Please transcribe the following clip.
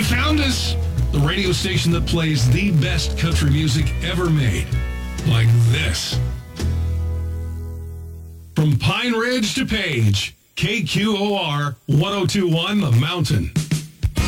found us. The radio station that plays the best country music ever made. Like this. From Pine Ridge to Page, KQOR 1021 The Mountain.